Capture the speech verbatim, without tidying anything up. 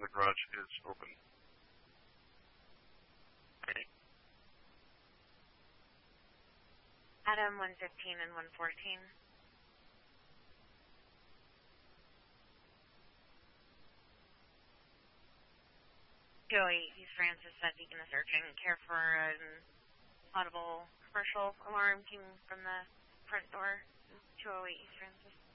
the garage is open. Adam, one fifteen and one fourteen. Joey, East Francis said Beacon is searching. Care for an audible commercial alarm came from the front door. two oh eight East Francis.